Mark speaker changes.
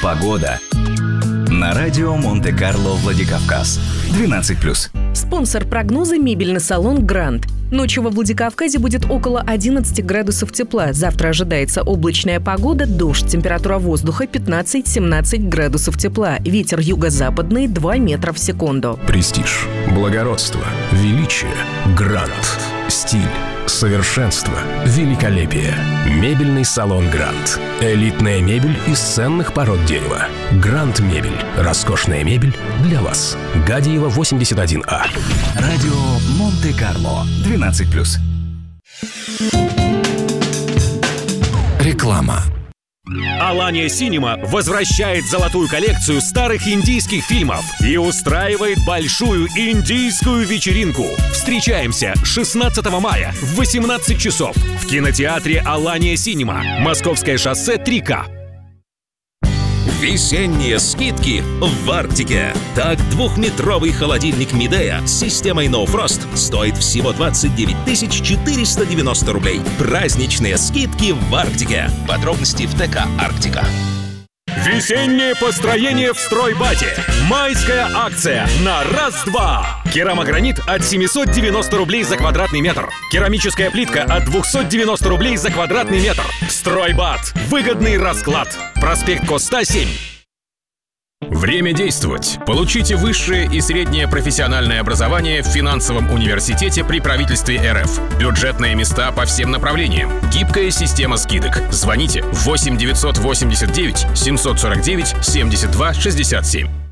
Speaker 1: Погода. На радио Монте-Карло, Владикавказ. 12+.
Speaker 2: Спонсор прогноза — мебельный салон «Гранд». Ночью во Владикавказе будет около 11 градусов тепла. Завтра ожидается облачная погода, дождь. Температура воздуха 15-17 градусов тепла. Ветер юго-западный 2 метра в секунду.
Speaker 3: Престиж, благородство, величие, грант, стиль, совершенство, великолепие. Мебельный салон «Грант». Элитная мебель из ценных пород дерева. «Грант Мебель». Роскошная мебель для вас. Гадиева, 81А.
Speaker 1: Радио Монте-Карло. 12+.
Speaker 3: Реклама.
Speaker 4: Alanya Cinema возвращает золотую коллекцию старых индийских фильмов и устраивает большую индийскую вечеринку. Встречаемся 16 мая в 18 часов в кинотеатре Alanya Cinema. Московское шоссе 3К.
Speaker 5: Весенние скидки в Арктике. Так, 2-метровый холодильник Midea с системой No Frost стоит всего 29 490 рублей. Праздничные скидки в Арктике. Подробности в ТК «Арктика».
Speaker 4: Весеннее построение в Стройбате. Майская акция на раз-два. Керамогранит от 790 рублей за квадратный метр. Керамическая плитка от 290 рублей за квадратный метр. Стройбат. Выгодный расклад. Проспект Коста, 7.
Speaker 3: Время действовать. Получите высшее и среднее профессиональное образование в финансовом университете при правительстве РФ. Бюджетные места по всем направлениям. Гибкая система скидок. Звоните 8 989 749 72 67.